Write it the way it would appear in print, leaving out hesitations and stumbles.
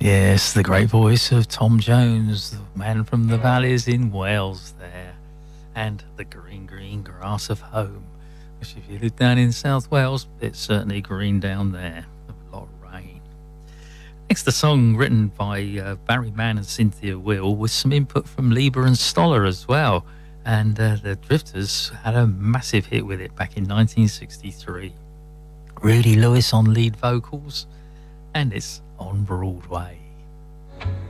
Yes, the great voice of Tom Jones, the man from the valleys in Wales there. And the green, green grass of home. Which if you live down in South Wales, it's certainly green down there. A lot of rain. Next, a song written by Barry Mann and Cynthia Will with some input from Lieber and Stoller as well. And the Drifters had a massive hit with it back in 1963. Rudy Lewis on lead vocals. And it's on Broadway.